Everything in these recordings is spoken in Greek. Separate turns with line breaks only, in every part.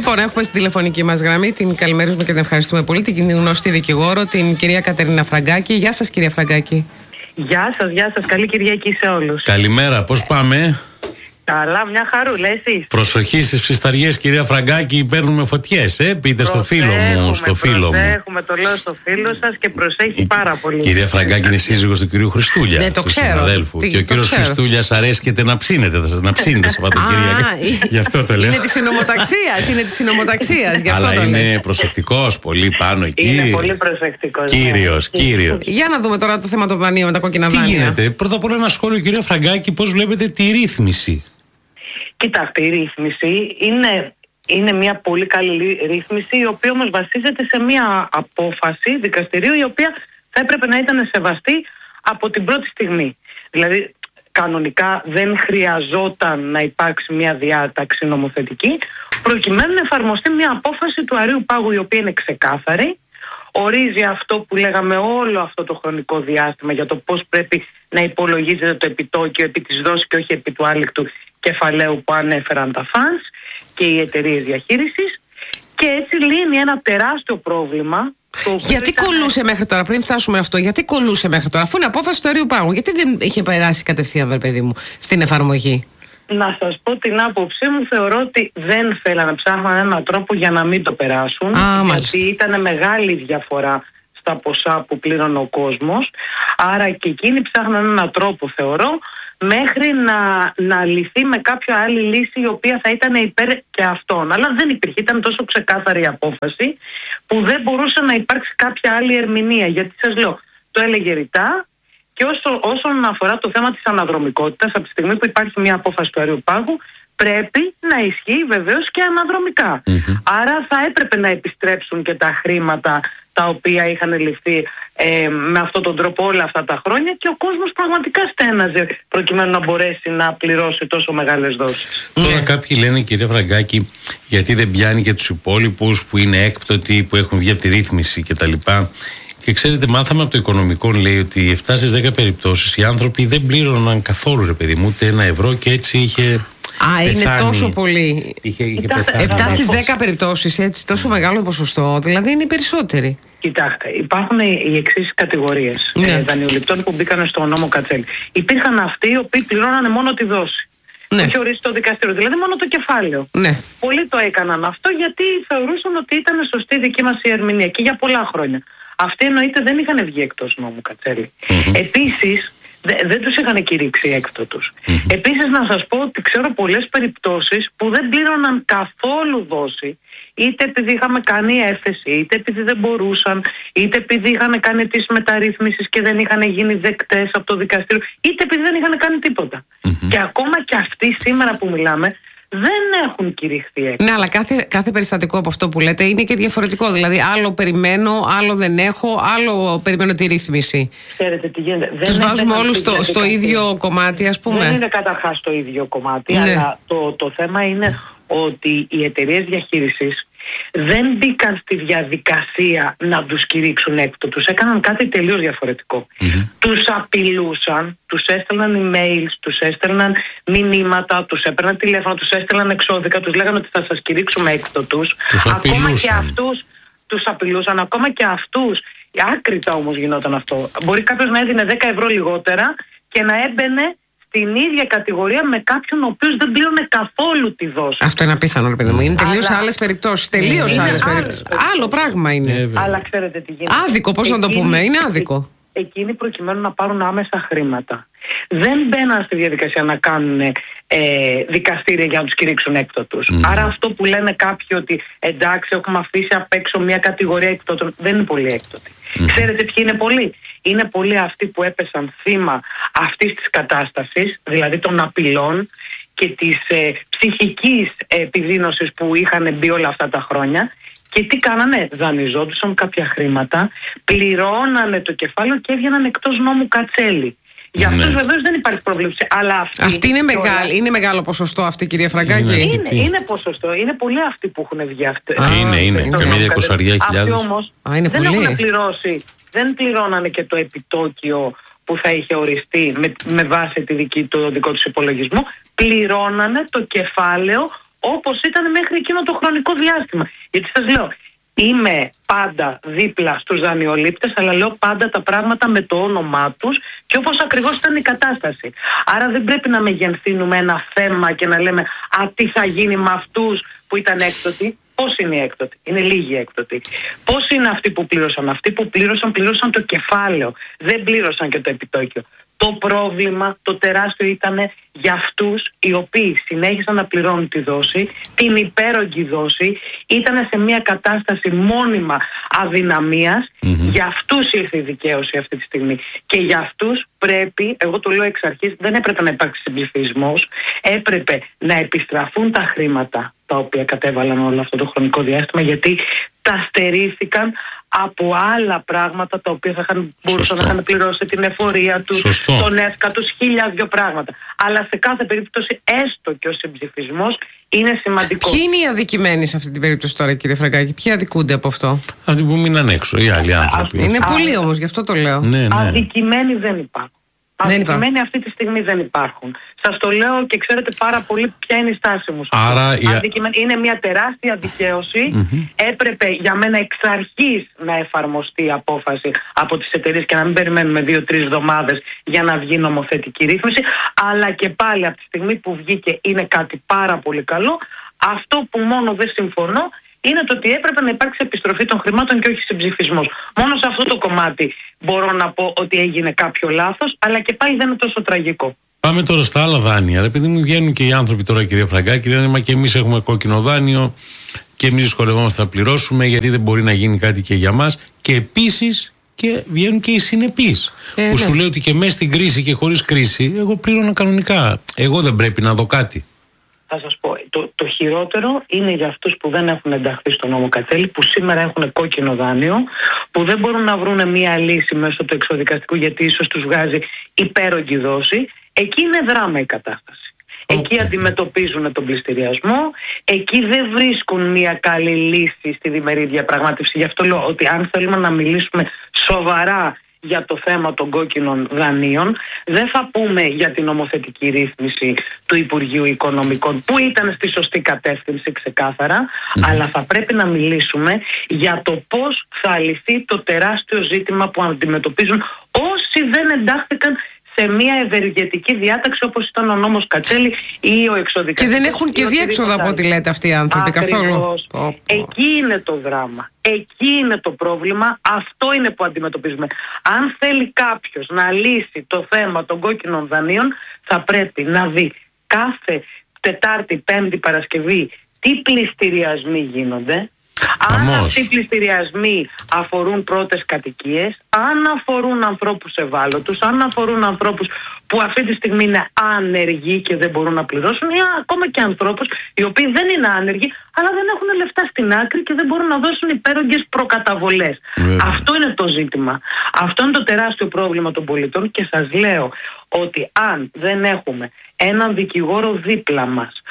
Λοιπόν, έχουμε στην τηλεφωνική μας γραμμή την καλημερίζουμε και την ευχαριστούμε πολύ, την γνωστή δικηγόρο, την κυρία Κατερίνα Φραγκάκη. Γεια σας, κυρία Φραγκάκη.
Γεια σας. Καλή Κυριακή σε όλους.
Καλημέρα, πώς πάμε?
Καλά, μια χαρούλα, εσείς?
Προσοχή στις ψισταριές, κυρία Φραγκάκη, παίρνουμε φωτιές, πείτε στο φίλο μου.
Προσέχουμε, το λέω στο φίλο σας και προσέχει πάρα πολύ.
Κυρία Φραγκάκη είναι σύζυγος του κυρίου Χριστούλια.
Ναι, το ξέρω.
Συναδέλφου. Και ο κύριος Χριστούλιας αρέσκεται να ψήνετε Σαββατοκύριακα. Γι' αυτό το λέω.
Είναι της συνομοταξίας. Γι' αυτό
αλλά
το
είναι προσεκτικός, πολύ πάνω εκεί.
Είναι πολύ προσεκτικός.
Κύριος.
Για να δούμε τώρα το θέμα των δανείων με τα κόκκινα
Τι
δάνεια.
γίνεται? Πρώτα απ' όλα ένα σχόλιο, κυρία Φραγκάκη, πώς βλέπετε τη ρύθμιση?
Κοιτάξτε, η ρύθμιση είναι μια πολύ καλή ρύθμιση, η οποία όμως βασίζεται σε μια απόφαση δικαστηρίου, η οποία θα έπρεπε να ήταν σεβαστή από την πρώτη στιγμή. Δηλαδή, κανονικά δεν χρειαζόταν να υπάρξει μια διάταξη νομοθετική, προκειμένου να εφαρμοστεί μια απόφαση του Αρείου Πάγου, η οποία είναι ξεκάθαρη, ορίζει αυτό που λέγαμε όλο αυτό το χρονικό διάστημα για το πώς πρέπει να υπολογίζεται το επιτόκιο επί της δόσης και όχι επί του άλικτου κεφαλαίου που ανέφεραν τα φανς και οι εταιρείες διαχείρισης, και έτσι λύνει ένα τεράστιο πρόβλημα.
Γιατί κολλούσε μέχρι τώρα, πριν φτάσουμε αυτό, γιατί κολλούσε μέχρι τώρα, αφού είναι απόφαση του Αρείου Πάγου, γιατί δεν είχε περάσει κατευθείαν, παιδί μου, στην εφαρμογή?
Να σας πω την άποψή μου, θεωρώ ότι δεν θέλανε, ψάχναν έναν τρόπο για να μην το περάσουν, γιατί ήταν μεγάλη διαφορά στα ποσά που πλήρωνε ο κόσμος, άρα και εκείνοι ψάχναν έναν τρόπο, θεωρώ, μέχρι να λυθεί με κάποια άλλη λύση η οποία θα ήταν υπέρ και αυτών. Αλλά δεν υπήρχε, ήταν τόσο ξεκάθαρη η απόφαση που δεν μπορούσε να υπάρξει κάποια άλλη ερμηνεία. Γιατί σας λέω, το έλεγε ρητά, και όσον αφορά το θέμα της αναδρομικότητας, από τη στιγμή που υπάρχει μια απόφαση του Αρείου Πάγου, πρέπει να ισχύει βεβαίως και αναδρομικά. Άρα θα έπρεπε να επιστρέψουν και τα χρήματα τα οποία είχαν ληφθεί με αυτόν τον τρόπο όλα αυτά τα χρόνια, και ο κόσμος πραγματικά στέναζε προκειμένου να μπορέσει να πληρώσει τόσο μεγάλες δόσεις.
Τώρα κάποιοι λένε, κυρία Φραγκάκη, γιατί δεν πιάνει και τους υπόλοιπους που είναι έκπτωτοι, που έχουν βγει από τη ρύθμιση κτλ. Και ξέρετε, μάθαμε από το οικονομικό, λέει, ότι 7 στις 10 περιπτώσεις οι άνθρωποι δεν πλήρωναν καθόλου, ρε παιδί μου, ούτε €1, και έτσι είχε πεθάνει.
Είναι τόσο πολύ.
Είχε πεθάνει.
7 στις 10 περιπτώσεις, έτσι, τόσο μεγάλο ποσοστό, δηλαδή είναι οι περισσότεροι.
Κοιτάξτε, υπάρχουν οι εξής κατηγορίες δανειοληπτών που μπήκαν στο νόμο Κατσέλη. Υπήρχαν αυτοί οι οποίοι πληρώνανε μόνο τη δόση.
Ναι.
Το είχε ορίσει το δικαστήριο, δηλαδή μόνο το κεφάλαιο.
Ναι.
Πολλοί το έκαναν αυτό γιατί θεωρούσαν ότι ήταν σωστή δική μας η ερμηνεία, και για πολλά χρόνια. Αυτοί εννοείται δεν είχαν βγει εκτός νόμου Κατσέλη. Επίσης, δεν τους είχαν κηρύξει έκπτωτους. Επίσης, να σας πω ότι ξέρω πολλές περιπτώσεις που δεν πλήρωναν καθόλου δόση, είτε επειδή είχαμε κάνει έφεση, είτε επειδή δεν μπορούσαν, είτε επειδή είχαν κάνει τις μεταρρύθμισεις και δεν είχαν γίνει δεκτές από το δικαστήριο, είτε επειδή δεν είχαν κάνει τίποτα. Και ακόμα και αυτοί σήμερα που μιλάμε δεν έχουν κηρυχθεί έκπτωτοι.
Ναι, αλλά κάθε περιστατικό από αυτό που λέτε είναι και διαφορετικό. Δηλαδή, άλλο περιμένω, άλλο δεν έχω, άλλο περιμένω τη ρύθμιση.
Ξέρετε τι γίνεται.
Τους βάζουμε όλους στο ίδιο κομμάτι, ας πούμε.
Δεν είναι καταρχάς το ίδιο κομμάτι, αλλά το θέμα είναι ότι οι εταιρείες διαχείρισης δεν μπήκαν στη διαδικασία να τους κηρύξουν έκπτωτους. Έκαναν κάτι τελείως διαφορετικό. Τους απειλούσαν, τους έστελναν emails, τους έστελναν μηνύματα, τους έπαιρναν τηλέφωνα, τους έστελναν εξώδικα, τους λέγανε ότι θα σας κηρύξουμε έκπτωτους. Ακόμα και αυτούς τους απειλούσαν, ακόμα και αυτούς. Άκρητα όμως γινόταν αυτό. Μπορεί κάποιος να έδινε 10 ευρώ λιγότερα και να έμπαινε στην ίδια κατηγορία με κάποιον ο οποίος δεν πλήρωνε καθόλου τη δόση.
Αυτό είναι απίθανο, ρε παιδί μου. Είναι τελείως άλλες περιπτώσεις. Τελείως άλλες περιπτώσεις. Άλλο πράγμα είναι.
Αλλά ξέρετε τι γίνεται.
Άδικο, πώς να το πούμε. Είναι άδικο.
Εκείνοι προκειμένου να πάρουν άμεσα χρήματα δεν μπαίναν στη διαδικασία να κάνουν δικαστήρια για να τους κηρύξουν έκπτωτους. Άρα αυτό που λένε κάποιοι ότι εντάξει έχουμε αφήσει απ' έξω μια κατηγορία έκπτωτων, δεν είναι πολύ έκπτωτοι. Ξέρετε ποιοι είναι πολλοί? Είναι πολλοί αυτοί που έπεσαν θύμα αυτής της κατάστασης, δηλαδή των απειλών και της ψυχικής επιδείνωσης που είχαν μπει όλα αυτά τα χρόνια. Και τι κάνανε? Δανειζόντουσαν κάποια χρήματα, πληρώνανε το κεφάλαιο και έβγαιναν εκτός νόμου Κατσέλη. Για αυτούς βεβαίως δεν υπάρχει πρόβλεψη. Αλλά
αυτή είναι μεγάλο ποσοστό, αυτή, κυρία Φραγκάκη.
Είναι ποσοστό. Είναι πολλοί αυτοί που έχουν βγει αυτοί.
Είναι. Καμία 20.000.
Αυτοί όμως δεν έχουν πληρώσει. Δεν πληρώνανε και το επιτόκιο που θα είχε οριστεί με βάση το δικό τους υπολογισμό. Πληρώνανε το κεφάλαιο όπως ήταν μέχρι εκείνο το χρονικό διάστημα. Γιατί σας λέω, είμαι πάντα δίπλα στους δανειολήπτες, αλλά λέω πάντα τα πράγματα με το όνομά τους και όπως ακριβώς ήταν η κατάσταση. Άρα δεν πρέπει να μεγενθύνουμε ένα θέμα και να λέμε τι θα γίνει με αυτούς που ήταν έκτοτοι. Πώς είναι οι έκτοτοι? Είναι λίγοι έκτοτοι. Πώς είναι αυτοί που πλήρωσαν? Αυτοί που πλήρωσαν το κεφάλαιο. Δεν πλήρωσαν και το επιτόκιο. Το πρόβλημα, το τεράστιο, ήταν για αυτούς οι οποίοι συνέχισαν να πληρώνουν τη δόση, την υπέρογγη δόση, ήταν σε μια κατάσταση μόνιμα αδυναμίας. Για αυτούς ήρθε η δικαίωση αυτή τη στιγμή. Και για αυτούς πρέπει, εγώ το λέω εξ αρχής, δεν έπρεπε να υπάρξει συμπληθισμός, έπρεπε να επιστραφούν τα χρήματα τα οποία κατέβαλαν όλο αυτό το χρονικό διάστημα, γιατί τα στερήθηκαν από άλλα πράγματα τα οποία μπορούσαν να είχαν πληρώσει την εφορία τους, τον ΕΦΚΑ τους, 1002 πράγματα. Αλλά σε κάθε περίπτωση, έστω και ο συμψηφισμός είναι σημαντικό.
Ποιοι είναι οι αδικημένοι σε αυτή την περίπτωση τώρα, κύριε Φραγκάκη? Ποιοι αδικούνται από αυτό?
Αυτοί που μείναν έξω, οι άλλοι άνθρωποι.
Είναι πολλοί όμως, γι' αυτό το λέω.
Ναι.
Αδικημένοι δεν υπάρχουν. Αδικημένοι αυτή τη στιγμή δεν υπάρχουν. Σας το λέω και ξέρετε πάρα πολύ ποια είναι η στάση μου.
Άρα,
είναι μια τεράστια δικαίωση. Έπρεπε για μένα εξ αρχής να εφαρμοστεί η απόφαση από τις εταιρείες και να μην περιμένουμε 2-3 εβδομάδες για να βγει νομοθετική ρύθμιση. Αλλά και πάλι από τη στιγμή που βγήκε είναι κάτι πάρα πολύ καλό. Αυτό που μόνο δεν συμφωνώ είναι το ότι έπρεπε να υπάρξει επιστροφή των χρημάτων και όχι συμψηφισμός. Μόνο σε αυτό το κομμάτι μπορώ να πω ότι έγινε κάποιο λάθος, αλλά και πάλι δεν είναι τόσο τραγικό.
Πάμε τώρα στα άλλα δάνεια. Επειδή μου βγαίνουν και οι άνθρωποι τώρα, κυρία Φραγκάκη, λένε μα και εμείς έχουμε κόκκινο δάνειο και εμείς δυσκολευόμαστε να πληρώσουμε γιατί δεν μπορεί να γίνει κάτι και για μας. Και επίσης και βγαίνουν και οι συνεπείς που σου λέει ότι και μέσα στην κρίση και χωρίς κρίση, εγώ πλήρωνα κανονικά. Εγώ δεν πρέπει να δω κάτι?
Θα σας πω, το χειρότερο είναι για αυτούς που δεν έχουν ενταχθεί στο νόμο Κατσέλη, που σήμερα έχουν κόκκινο δάνειο, που δεν μπορούν να βρουν μία λύση μέσω του εξωδικαστικού γιατί ίσως τους βγάζει υπέρογγη δόση. Εκεί είναι δράμα η κατάσταση. Εκεί αντιμετωπίζουν τον πληστηριασμό, εκεί δεν βρίσκουν μία καλή λύση στη διμερή διαπραγμάτευση. Γι' αυτό λέω ότι αν θέλουμε να μιλήσουμε σοβαρά για το θέμα των κόκκινων δανείων, δεν θα πούμε για την νομοθετική ρύθμιση του Υπουργείου Οικονομικών που ήταν στη σωστή κατεύθυνση ξεκάθαρα, αλλά θα πρέπει να μιλήσουμε για το πώς θα λυθεί το τεράστιο ζήτημα που αντιμετωπίζουν όσοι δεν εντάχθηκαν σε μια ευεργετική διάταξη όπως ήταν ο νόμος Κατσέλη ή ο εξωδικαστικός.
Και δεν έχουν και διέξοδο από ό,τι λέτε αυτοί οι άνθρωποι καθόλου.
Εκεί είναι το δράμα. Εκεί είναι το πρόβλημα. Αυτό είναι που αντιμετωπίζουμε. Αν θέλει κάποιος να λύσει το θέμα των κόκκινων δανείων, θα πρέπει να δει κάθε Τετάρτη, Πέμπτη, Παρασκευή τι πληστηριασμοί γίνονται. Αν αυτοί οι πληστηριασμοί αφορούν πρώτες κατοικίες, αν αφορούν ανθρώπους ευάλωτους, αν αφορούν ανθρώπους που αυτή τη στιγμή είναι άνεργοι και δεν μπορούν να πληρώσουν, ή ακόμα και ανθρώπους οι οποίοι δεν είναι άνεργοι αλλά δεν έχουν λεφτά στην άκρη και δεν μπορούν να δώσουν υπέρογγες προκαταβολές. Αυτό είναι το ζήτημα. Αυτό είναι το τεράστιο πρόβλημα των πολιτών και σας λέω ότι αν δεν έχουμε έναν δικηγόρο δίπλα μας,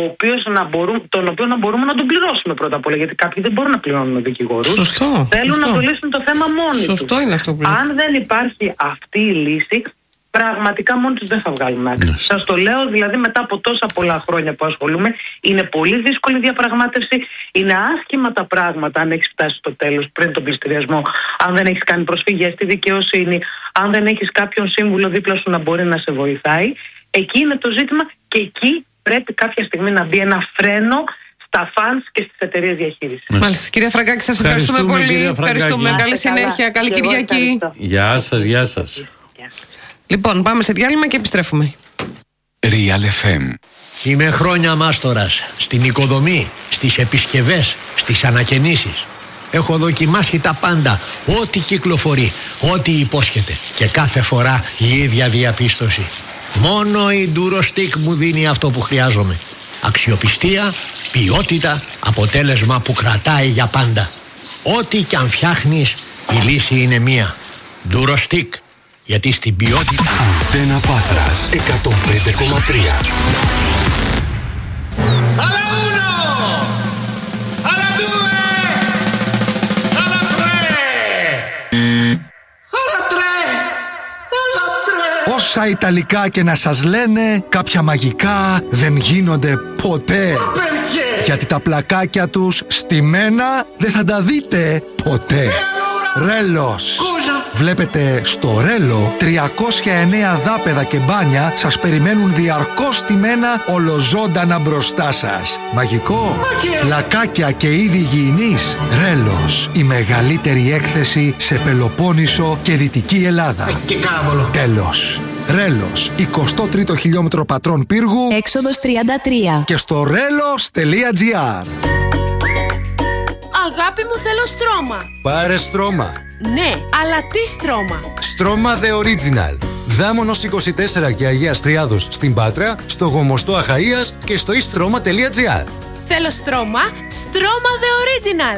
τον οποίο να μπορούμε να τον πληρώσουμε πρώτα απ' όλα, γιατί κάποιοι δεν μπορούν να πληρώνουν δικηγόρους. Θέλουν να το λύσουν το θέμα μόνοι τους.
Είναι αυτό που
αν δεν υπάρχει αυτή η λύση, πραγματικά μόνοι τους δεν θα βγάλουν άκρη. Σας το λέω δηλαδή μετά από τόσα πολλά χρόνια που ασχολούμαι. Είναι πολύ δύσκολη διαπραγμάτευση. Είναι άσχημα τα πράγματα αν έχεις φτάσει στο τέλος πριν τον πληστηριασμό, αν δεν έχεις κάνει προσφυγές στη δικαιοσύνη, αν δεν έχεις κάποιον σύμβουλο δίπλα σου να μπορεί να σε βοηθάει. Εκεί είναι το ζήτημα και εκεί πρέπει κάποια στιγμή να μπει ένα φρένο στα φανς και στις εταιρείες διαχείρισης.
Μάλιστα. Κυρία Φραγκάκη, σας ευχαριστούμε πολύ. Ευχαριστούμε. Καλή συνέχεια. Καλή Κυριακή.
Γεια σας, γεια σας.
Λοιπόν, πάμε σε διάλειμμα και επιστρέφουμε.
Real FM.
Είμαι χρόνια μάστορας στην οικοδομή, στις επισκευές, στις ανακαινήσεις. Έχω δοκιμάσει τα πάντα, ό,τι κυκλοφορεί, ό,τι υπόσχεται και κάθε φορά η ίδια διαπίστωση. Μόνο η Durostec μου δίνει αυτό που χρειάζομαι. Αξιοπιστία, ποιότητα, αποτέλεσμα που κρατάει για πάντα. Ό,τι κι αν φτιάχνεις, η λύση είναι μία. Durostec. Γιατί στην ποιότητα...
Αντένα Πάτρας 105,3.
όσα ιταλικά και να σας λένε, κάποια μαγικά δεν γίνονται ποτέ. Γιατί τα πλακάκια τους στημένα δεν θα τα δείτε ποτέ. Ρέλος. Βλέπετε, στο Ρέλο 309 δάπεδα και μπάνια σας περιμένουν διαρκώς στημένα ολοζώντανα μπροστά σας. Μαγικό. Πλακάκια και είδη υγιεινής. Ρέλος. Η μεγαλύτερη έκθεση σε Πελοπόννησο και Δυτική Ελλάδα.
Και κάραβολο.
Τέλος. Ρέλος, 23ο χιλιόμετρο Πατρών Πύργου,
έξοδος 33.
και στο relos.gr.
Αγάπη μου, θέλω στρώμα.
Πάρε στρώμα.
Ναι, αλλά τι στρώμα?
Στρώμα The Original. Δάμονος 24 και Αγίας Τριάδος στην Πάτρα, στο Γομοστό Αχαΐας και στο istroma.gr.
Θέλω στρώμα, στρώμα The Original.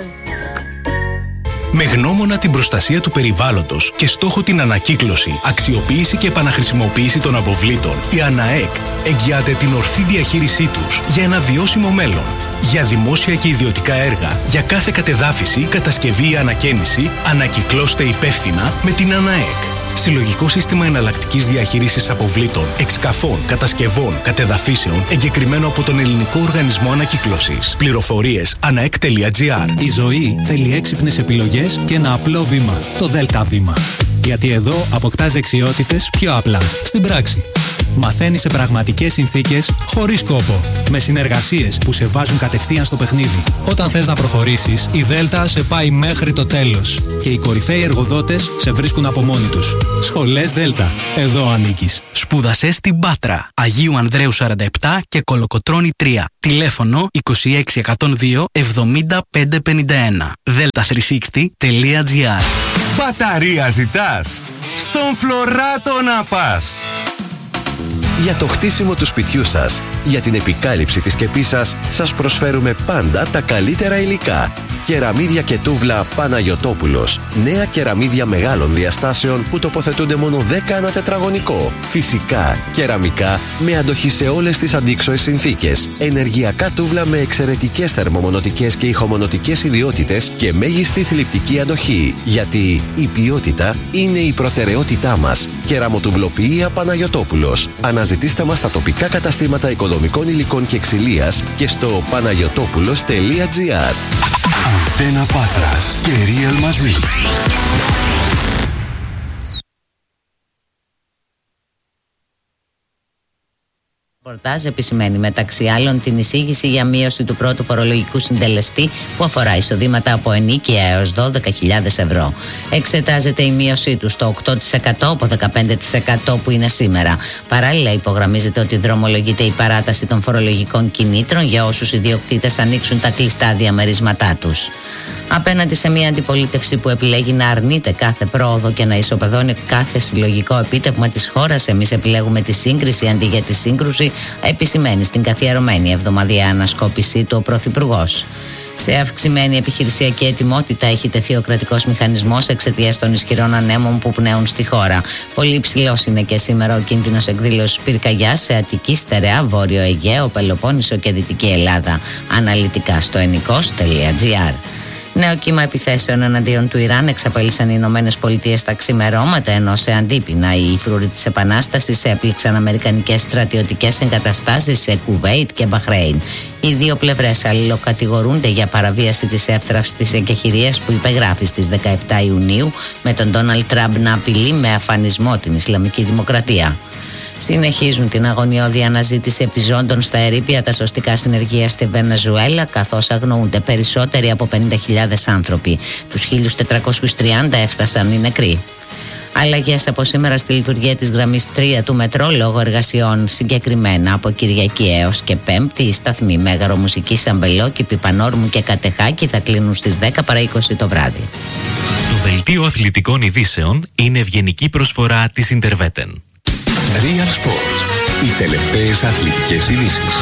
Με γνώμονα την προστασία του περιβάλλοντος και στόχο την ανακύκλωση, αξιοποίηση και επαναχρησιμοποίηση των αποβλήτων, η ΑΝΑΕΚ εγγυάται την ορθή διαχείρισή τους για ένα βιώσιμο μέλλον. Για δημόσια και ιδιωτικά έργα, για κάθε κατεδάφιση, κατασκευή ή ανακαίνιση, ανακυκλώστε υπεύθυνα με την ΑΝΑΕΚ. Συλλογικό σύστημα εναλλακτικής διαχείρισης αποβλήτων, εξκαφών, κατασκευών, κατεδαφίσεων, εγκεκριμένο από τον Ελληνικό Οργανισμό Ανακύκλωσης. Πληροφορίες anaek.gr.
Η ζωή θέλει έξυπνες επιλογές και ένα απλό βήμα. Το ΔΕΛΤΑ βήμα. Γιατί εδώ αποκτάς δεξιότητες πιο απλά, στην πράξη. Μαθαίνεις σε πραγματικές συνθήκες, χωρίς κόπο. Με συνεργασίες που σε βάζουν κατευθείαν στο παιχνίδι. Όταν θες να προχωρήσεις, η ΔΕΛΤΑ σε πάει μέχρι το τέλος. Και οι κορυφαίοι εργοδότες σε βρίσκουν από μόνοι τους. Σχολές ΔΕΛΤΑ. Εδώ ανήκεις.
Σπούδασε στην Πάτρα. Αγίου Ανδρέου 47 και Κολοκοτρώνη 3. Τηλέφωνο 26102 7551. delta360.gr.
Μπαταρία ζητάς? Στον Φλωράτο να πας.
Για το χτίσιμο του σπιτιού σας, για την επικάλυψη της σκεπής σας, σας προσφέρουμε πάντα τα καλύτερα υλικά. Κεραμίδια και τούβλα Παναγιωτόπουλος. Νέα κεραμίδια μεγάλων διαστάσεων που τοποθετούνται μόνο 10 ανά τετραγωνικό. Φυσικά, κεραμικά με αντοχή σε όλες τις αντίξωες συνθήκες. Ενεργειακά τούβλα με εξαιρετικές θερμομονωτικές και ηχομονωτικές ιδιότητες και μέγιστη θλιπτική αντοχή. Γιατί η ποιότητα είναι η προτεραιότητά μας. Κεραμοτουβλοποιία Παναγιωτόπουλος. Αναζητήστε μας στα τοπικά καταστήματα οικοδομικών υλικών και ξυλίας και στο panagiotopulos.gr.
Αντένα Πάτρας και Real μαζί.
Ρεπορτάζ επισημαίνει μεταξύ άλλων την εισήγηση για μείωση του πρώτου φορολογικού συντελεστή που αφορά εισοδήματα από ενίκεια έως 12.000 ευρώ. Εξετάζεται η μείωσή του στο 8% από 15% που είναι σήμερα. Παράλληλα, υπογραμμίζεται ότι δρομολογείται η παράταση των φορολογικών κινήτρων για όσους ιδιοκτήτες ανοίξουν τα κλειστά διαμερίσματά τους. Απέναντι σε μια αντιπολίτευση που επιλέγει να αρνείται κάθε πρόοδο και να ισοπεδώνει κάθε συλλογικό επίτευγμα της χώρας, εμείς επιλέγουμε τη σύγκριση αντί για τη σύγκρουση, επισημαίνει στην καθιερωμένη εβδομαδιαία ανασκόπησή του ο Πρωθυπουργός. Σε αυξημένη επιχειρησιακή ετοιμότητα έχει τεθεί ο κρατικός μηχανισμός εξαιτίας των ισχυρών ανέμων που πνέουν στη χώρα. Πολύ υψηλός είναι και σήμερα ο κίνδυνος εκδήλωσης πυρκαγιάς σε Αττική, Στερεά, Βόρειο Αιγαίο, Πελοπόννησο και Δυτική Ελλάδα. Αναλυτικά στο ennikos.gr. Νέο κύμα επιθέσεων εναντίον του Ιράν εξαπέλυσαν οι Ηνωμένες Πολιτείες στα ξημερώματα, ενώ σε αντίπεινα οι φρουροί της Επανάστασης έπληξαν αμερικανικές στρατιωτικές εγκαταστάσεις σε Κουβέιτ και Μπαχρέιν. Οι δύο πλευρές αλληλοκατηγορούνται για παραβίαση της εύθραυστης εκεχηρίας που υπεγράφει στις 17 Ιουνίου, με τον Ντόναλντ Τραμπ να απειλεί με αφανισμό την Ισλαμική Δημοκρατία. Συνεχίζουν την αγωνιώδη αναζήτηση επιζώντων στα ερείπια τα σωστικά συνεργεία στη Βενεζουέλα, καθώς αγνοούνται περισσότεροι από 50.000 άνθρωποι. Τους 1.430 έφτασαν οι νεκροί. Αλλαγές από σήμερα στη λειτουργία της γραμμής 3 του μετρό λόγω εργασιών. Συγκεκριμένα από Κυριακή έως και Πέμπτη οι σταθμοί Μέγαρο Μουσικής, Αμπελόκηπη, Πανόρμου και Κατεχάκη θα κλείνουν στις 10 παρά 20 το βράδυ.
Το δελτίο αθλητικών ειδήσεων είναι ευγενική προσφορά της Interveten.
Real Sports. Οι τελευταίες αθλητικές ειδήσεις.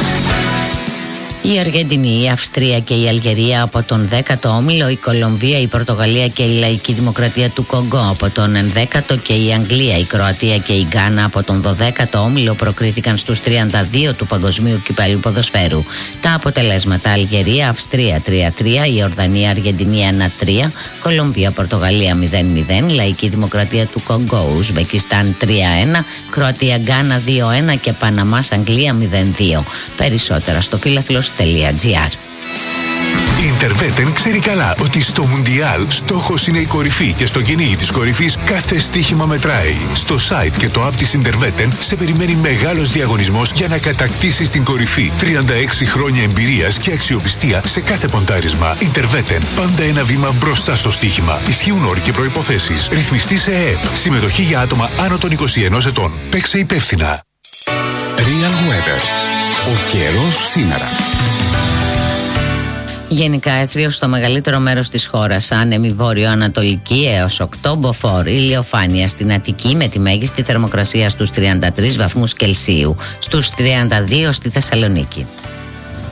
Η Αργεντινή, η Αυστρία και η Αλγερία από τον 10ο όμιλο, η Κολομβία, η Πορτογαλία και η Λαϊκή Δημοκρατία του Κονγκό από τον 11ο και η Αγγλία, η Κροατία και η Γκάνα από τον 12ο όμιλο προκρίθηκαν στους 32 του Παγκοσμίου Κυπέλλου Ποδοσφαίρου. Τα αποτελέσματα: Αλγερία, Αυστρία 3-3, η Ορδανία, Αργεντινή 1-3, Κολομβία, Πορτογαλία 0-0, Λαϊκή Δημοκρατία του Κονγκό, Ουσβεκιστάν 3-1, Κροατία, Γκάνα 2-1 και Παναμάς, Αγγλία 0-2. Περισσότερα στο φίλαθλος.gr.
Η Interveten ξέρει καλά ότι στο Μουντιάλ στόχος είναι η κορυφή και στο κυνήγι της κορυφής κάθε στοίχημα μετράει. Στο site και το app της Interveten σε περιμένει μεγάλος διαγωνισμός για να κατακτήσεις την κορυφή. 36 χρόνια εμπειρίας και αξιοπιστία σε κάθε ποντάρισμα. Interveten, πάντα ένα βήμα μπροστά στο στοίχημα. Ισχύουν όροι και προϋποθέσεις. Ρυθμιστή σε ΕΕΠ. Συμμετοχή για άτομα άνω των 21 ετών. Παίξε υπεύθυνα.
Real Weather. Ο καιρός σήμερα.
Γενικά έθριος στο μεγαλύτερο μέρος της χώρας, άνεμη βόρειο-ανατολική έως 8, μποφόρ, ηλιοφάνεια στην Αττική με τη μέγιστη θερμοκρασία στους 33 βαθμούς Κελσίου, στους 32 στη Θεσσαλονίκη.